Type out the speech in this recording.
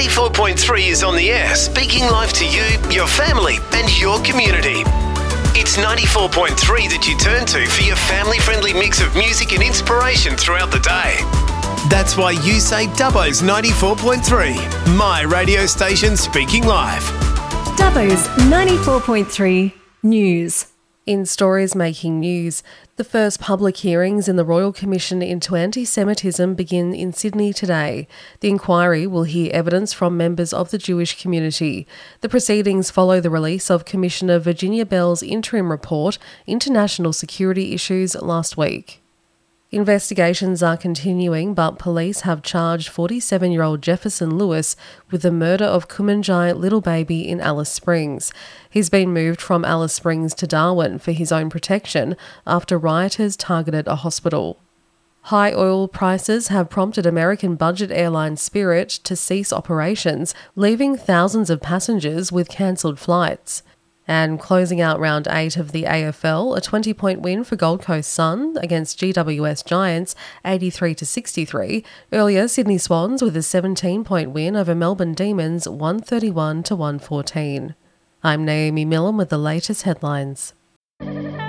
94.3 is on the air, speaking live to you, your family and your community. It's 94.3 that you turn to for your family-friendly mix of music and inspiration throughout the day. That's why you say Dubbo's 94.3, my radio station speaking live. Dubbo's 94.3 News. In stories making news, the first public hearings in the Royal Commission into Anti-Semitism begin in Sydney today. The inquiry will hear evidence from members of the Jewish community. The proceedings follow the release of Commissioner Virginia Bell's interim report, International Security Issues, last week. Investigations are continuing, but police have charged 47-year-old Jefferson Lewis with the murder of Kumanjai Little Baby in Alice Springs. He's been moved from Alice Springs to Darwin for his own protection after rioters targeted a hospital. High oil prices have prompted American budget airline Spirit to cease operations, leaving thousands of passengers with cancelled flights. And closing out round 8 of the AFL, a 20-point win for Gold Coast Sun against GWS Giants, 83-63. Earlier, Sydney Swans with a 17-point win over Melbourne Demons, 131-114. I'm Naomi Millam with the latest headlines.